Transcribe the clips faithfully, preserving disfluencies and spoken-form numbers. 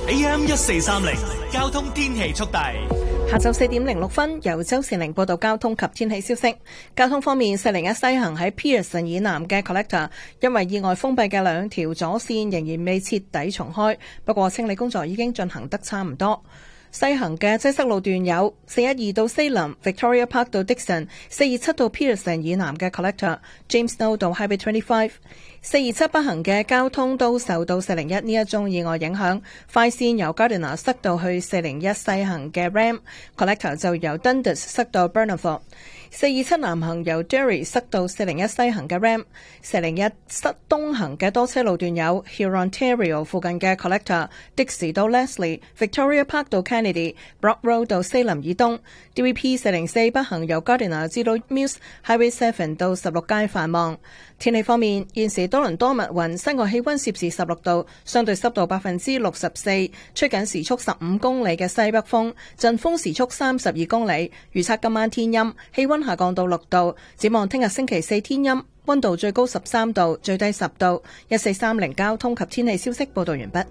A M 一四三零交通天氣速遞。 下晝四點零六分，由周善玲報道交通及天氣消息。交通方面，四零一西行喺 Pearson 以南嘅 Collector 因為意外封閉嘅兩條左線仍然未徹底重開，不過清理工作已經進行得差唔多。西行嘅擠塞路段有四一二到西林 Victoria Park 到 Dixon， 四二七到 Pearson 以南嘅 Collector James Snow 到 Highway 二十五， 四二七北行嘅交通都受到四零一呢一宗意外影響，快線由 Gardiner 塞到去四零一西行嘅 Ram Collector 就由 Dundas 塞到 Burnhamthorpe， 四二七南行由 Derry 塞到四零一西行嘅 Ram， 四零一塞東行嘅多車路段有 Hurontario 附近嘅 Collector Dixie 到 Leslie Victoria Park 到 Kennedy Brock Road 到西林以東， D V P 四零四北行由 Gardiner 至到 Muse Highway 七到十六街繁忙。天氣方面，現時多倫多密雲，室外氣溫攝氏十六度，相對濕度百分之六十四，吹緊時速十五公里嘅西北風，陣風時速三十二公里。預測今晚天陰，氣溫下降到六度。展望聽日星期四天陰，溫度最高十三度，最低十度。一四三零交通及天氣消息報道完畢。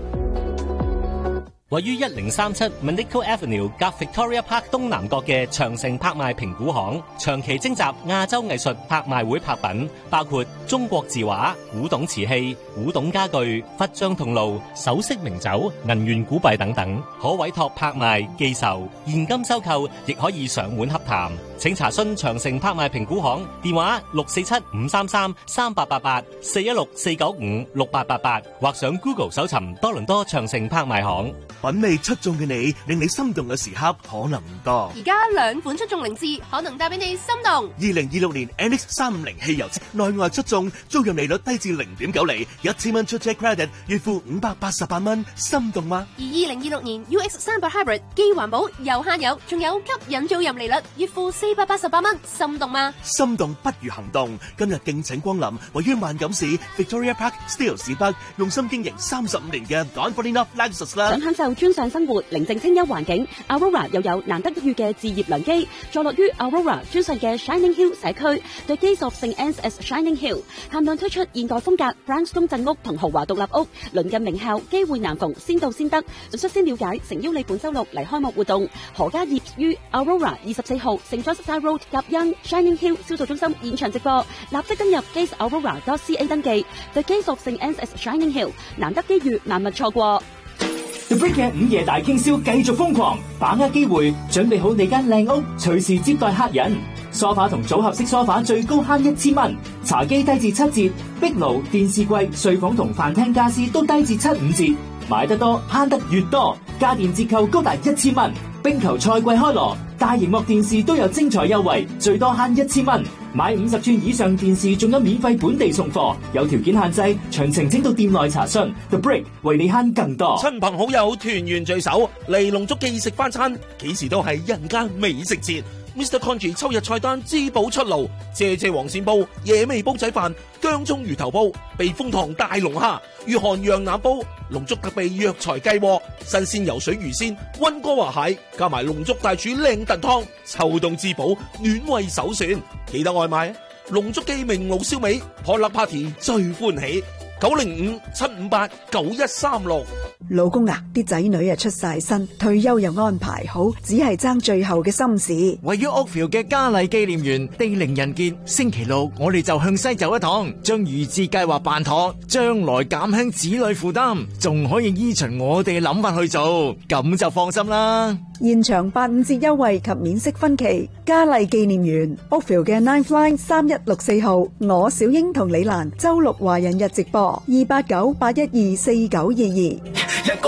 位於一零三七 Monaco Avenue 隔 Victoria Park 東南角嘅長城拍賣評估行，長期徵集亞洲藝術拍賣會拍品，包括中國字畫、古董瓷器、古董家具、忽章銅爐、首飾名酒、銀元古幣等等，可委託拍賣、寄售、現金收購，亦可以上門洽談。請查詢長城拍賣評估行電話六四七五三三三八八八四一六四九五六八八八，或上 Google 搜尋多倫多長城拍賣行。 品味出眾嘅你，令你心動嘅時刻可能唔多。 而家兩款出眾凌志可能帶俾你心動。 二零二六年 N X 三五零汽油車內外出眾，租用利率低至零點九厘，一千蚊出借 credit， 月付五百八十八蚊，心動嗎？ 而二零二六年 U X 三百 Hybrid 既環保又慳油，仲有吸引租賃利率，月付四百八十八蚊，心動嗎？ 心動不如行動。今日敬請光臨位於萬錦市 Victoria Park Steele 市北，用心經營三十五年嘅 Don Ferdinand Lexus 啦。 想享受專上生活，寧靜清幽環境 ，Aurora 又有難得一遇嘅置業良機，坐落於 Aurora 專上嘅 Shining Hill 社區 ，The Gates of Saint Anne's as Shining Hill， 限量推出現代風格 brownstone 鎮屋同豪華獨立屋，鄰近名校，機會難逢，先到先得。想率先了解，誠邀你本周六嚟開幕活動，何家業於 Aurora 二十四號 Saint Joseph Road 夾恩 Shining Hill 銷售中心現場直播，立即登入 gates aurora dot c a 登記 ，The Gates of Saint Anne's as Shining Hill， 難得機遇，難勿錯過。 The Brick 嘅午夜大傾銷繼續瘋狂，把握機會，準備好你間靚屋，隨時接待客人。梳化同組合式梳化最高慳一千蚊，茶几低至七折，壁爐、電視櫃、睡房同飯廳家私都低至七五折。買得多慳得越多，家電折扣高達一千蚊。冰球賽季開鑼，大螢幕電視都有精彩優惠，最多慳一千蚊。買五十寸以上電視仲有免費本地送貨，有條件限制，詳情請到店內查詢。The Brick 為你慳更多。 親朋好友團圓聚首，嚟龍竹記食翻餐，幾時都係人間美食節。Mister Congee 秋日菜單滋補出爐，謝謝黃鱔煲、野味煲仔飯、薑葱魚頭煲、避風塘大龍蝦、御寒羊腩煲、龍竹特備藥材雞鍋、新鮮游水魚鮮、溫哥華蟹，加埋龍竹大廚靚燉湯，秋冬滋補，暖胃首選。記得外賣啊！龍竹記明爐燒味，Potluck Party最歡喜。九零五七五八九一三六。 老公啊，啲仔女啊出晒身，退休又安排好，只係爭最後嘅心事。 位於 Oakville 嘅嘉麗紀念園地靈人傑，星期六我哋就向西走一趟，將預置計劃辦妥，將來減輕子女負擔，仲可以依循我哋嘅諗法去做，咁就放心啦。 現場八五折優惠及免息分期，嘉麗紀念園 Oakville 嘅 Ninth Line 三一六四號，我小英同李蘭周六華人日直播二八九八一二四九二二。